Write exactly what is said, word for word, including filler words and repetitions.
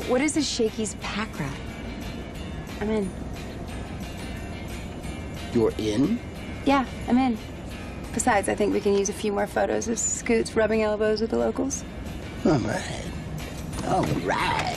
what is a Shakey's pack rat? I'm in. You're in? Yeah, I'm in. Besides, I think we can use a few more photos of Scoots rubbing elbows with the locals. All right. All right.